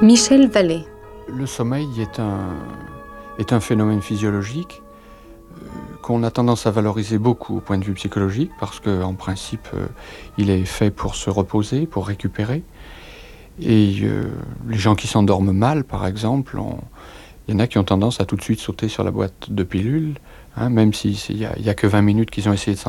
Michel Vallée. Le sommeil est un phénomène physiologique qu'on a tendance à valoriser beaucoup au point de vue psychologique parce qu'en principe, il est fait pour se reposer, pour récupérer. Et les gens qui s'endorment mal, par exemple, il y en a qui ont tendance à tout de suite sauter sur la boîte de pilules, même s'il y a que 20 minutes qu'ils ont essayé de